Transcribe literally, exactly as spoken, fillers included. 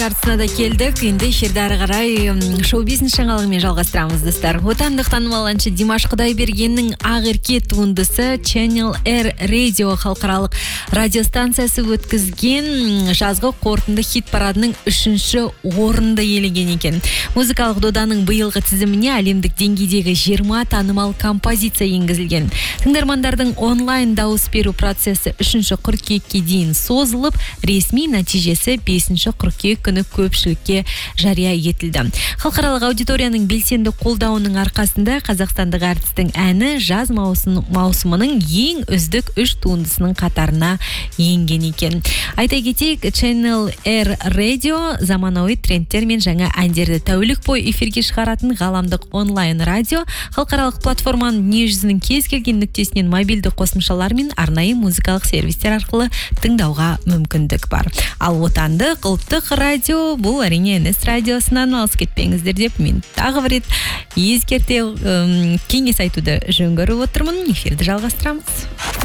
Жартысына да келдік. Енді эфирді ары қарай шоу-бизнес жаңалығымен жалғастырамыз, достар. Отандық танымал әнші Димаш Құдайбергеннің Ақерке туындысы Channel R Radio халықаралық радиостанциясы өткізген жазғы қорытынды хит парадының үшінші орынды иеленген екен. Музыкалық доданың биылғы тізіміне әлемдік деңгейдегі жиырма танымал композиция енгізілген. Тыңдармандардың онлайн дауыс беру процесі үшінші қыркүйекке дейін созылып, ресми нәтижесі бесінші қыркүйек күні көпшілікке жария етілді. Халықаралық аудиторияның белсенді қолдауының арқасында қазақстандық әртістің әні жаз маусымының ең үздік үш туындысының қатарына енген екен. Айта кетейік, Channel R Radio заманауи трендтер мен жаңа әндерді тәулік бойы эфирге шығаратын ғаламдық онлайн радио. Халықаралық платформаның дүниежүзінің кез келген нүктесінен мобильді қосымшалар мен арнайы музыкалық сервистер арқылы тыңдауға мүмкіндік бар. Ал отандық ұлттық радио бұл әрине эн эс радиосынан алыс кетпеңіздер деп мен тағы бір рет ескерте кеңес айтуды жөн көріп отырмын. Эфирді жалғастырамыз.